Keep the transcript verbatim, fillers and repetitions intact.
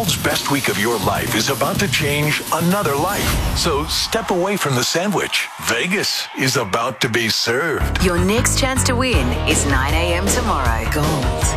world's best week of your life is about to change another life. So step away from the sandwich. Vegas is about to be served. Your next chance to win is nine a.m. tomorrow. Gold